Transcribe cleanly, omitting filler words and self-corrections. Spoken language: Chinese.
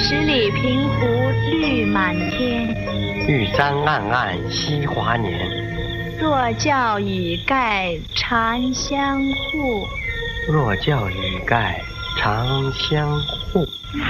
十里平湖绿满天， 玉簪暗暗惜华年。 若教与盖常相护， 若教与盖常相护。